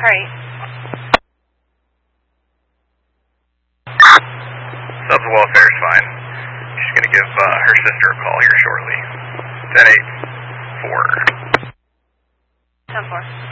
Alright. Sub's welfare is fine. She's going to give her sister a call here shortly. 10-8, 4. 10-4.